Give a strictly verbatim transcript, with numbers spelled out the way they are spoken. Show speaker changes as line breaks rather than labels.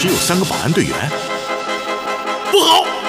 只有三个保安队员。
不好！